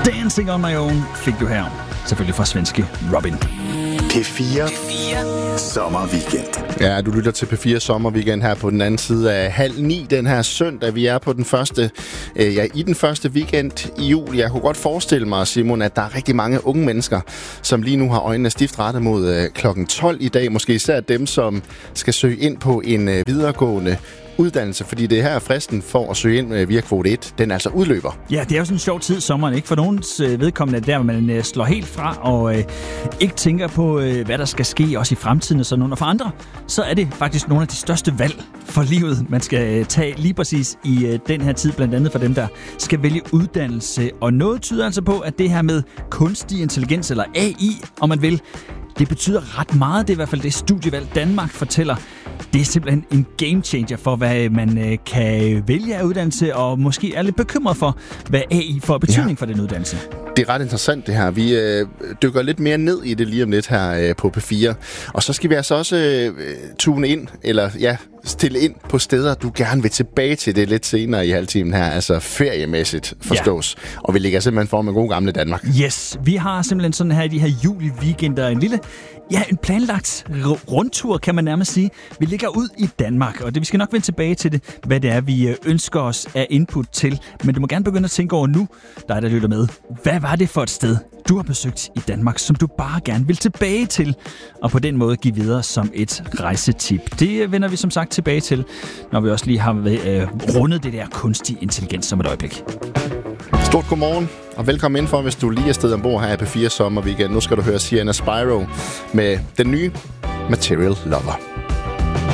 Dancing on my own fik du her. Selvfølgelig fra svenske Robin. P4 Sommerweekend. Ja, du lytter til P4 Sommerweekend her på den anden side af 8:30 den her søndag. Vi er på den første, i den første weekend i juli. Jeg kunne godt forestille mig, Simon, at der er rigtig mange unge mennesker, som lige nu har øjnene stift rettet mod klokken 12 i dag. Måske især dem, som skal søge ind på en videregående uddannelse, fordi det her er fristen for at søge ind via kvote 1. Den altså udløber. Ja, det er jo sådan en sjov tid sommeren, ikke? For nogens vedkommende der, hvor man slår helt fra og ikke tænker på, hvad der skal ske også i fremtiden og sådan noget. Og for andre, så er det faktisk nogle af de største valg for livet, man skal tage lige præcis i den her tid, blandt andet for dem, der skal vælge uddannelse. Og noget tyder altså på, at det her med kunstig intelligens, eller AI, om man vil, det betyder ret meget. Det er i hvert fald det studievalg Danmark fortæller. Det er simpelthen en game changer for, hvad man kan vælge af uddannelse, og måske er lidt bekymret for, hvad AI får betydning for den uddannelse. Det er ret interessant det her. Vi dykker lidt mere ned i det lige om lidt her på P4. Og så skal vi altså også tune ind, eller stille ind på steder, du gerne vil tilbage til det lidt senere i halvtimen her. Altså feriemæssigt forstås. Ja. Og vi ligger simpelthen for med gode gamle Danmark. Yes, vi har simpelthen sådan her i de her juli-weekender en planlagt rundtur, kan man nærmest sige. Vi ligger ud i Danmark, og vi skal nok vende tilbage til det, hvad det er, vi ønsker os af input til. Men du må gerne begynde at tænke over nu, der lytter med. Hvad var det for et sted, du har besøgt i Danmark, som du bare gerne vil tilbage til, og på den måde give videre som et rejsetip? Det vender vi som sagt tilbage til, når vi også lige har rundet det der kunstig intelligens som et øjeblik. Stort godmorgen, og velkommen indenfor, hvis du lige er sted ombord her i P4 Sommerweekend. Nu skal du høre Sienna Spyro med den nye Material Lover.